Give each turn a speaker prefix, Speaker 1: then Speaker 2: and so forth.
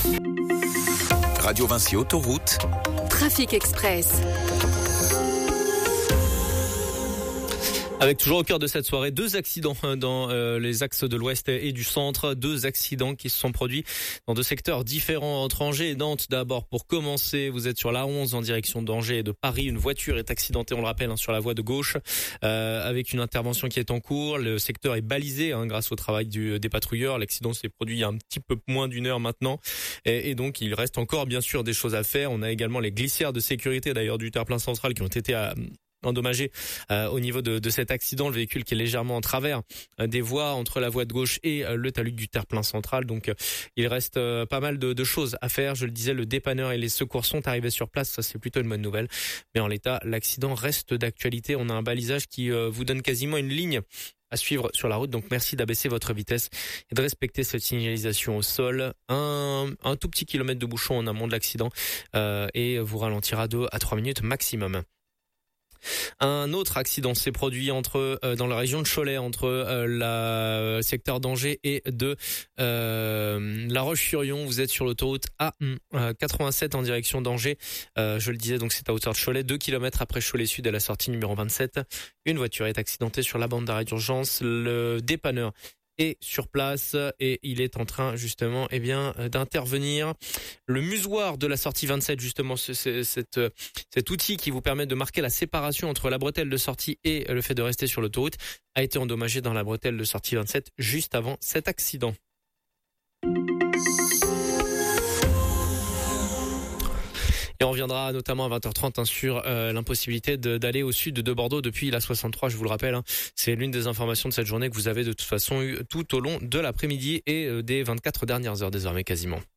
Speaker 1: Radio Vinci Autoroute.
Speaker 2: Trafic Express.
Speaker 3: Avec toujours au cœur de cette soirée, 2 accidents dans les axes de l'ouest et du centre. 2 accidents qui se sont produits dans 2 secteurs différents entre Angers et Nantes. D'abord, pour commencer, vous êtes sur l'A11 en direction d'Angers et de Paris. Une voiture est accidentée, on le rappelle, sur la voie de gauche avec une intervention qui est en cours. Le secteur est balisé grâce au travail des patrouilleurs. L'accident s'est produit il y a un petit peu moins d'une heure maintenant. Et donc, il reste encore bien sûr des choses à faire. On a également les glissières de sécurité d'ailleurs du terre-plein central qui ont été endommagé au niveau de cet accident, le véhicule qui est légèrement en travers des voies entre la voie de gauche et le talus du terre-plein central. Donc il reste pas mal de choses à faire. Je le disais, le dépanneur et les secours sont arrivés sur place, ça c'est plutôt une bonne nouvelle. Mais en l'état, l'accident reste d'actualité. On a un balisage qui vous donne quasiment une ligne à suivre sur la route, donc merci d'abaisser votre vitesse et de respecter cette signalisation au sol. Un tout petit kilomètre de bouchon en amont de l'accident et vous ralentira 2 à 3 minutes maximum. Un autre accident s'est produit dans la région de Cholet entre le secteur d'Angers et de La Roche-sur-Yon. Vous êtes sur l'autoroute A87 en direction d'Angers. Je le disais, donc c'est à hauteur de Cholet, 2 km après Cholet Sud à la sortie numéro 27. Une voiture est accidentée sur la bande d'arrêt d'urgence. Le dépanneur est sur place et il est en train justement d'intervenir. Le musoir de la sortie 27, justement cet outil qui vous permet de marquer la séparation entre la bretelle de sortie et le fait de rester sur l'autoroute, a été endommagé dans la bretelle de sortie 27 juste avant cet accident. Et on reviendra notamment à 20h30 sur l'impossibilité d'aller au sud de Bordeaux depuis la 63, je vous le rappelle. C'est l'une des informations de cette journée que vous avez de toute façon eu tout au long de l'après-midi et des 24 dernières heures désormais quasiment.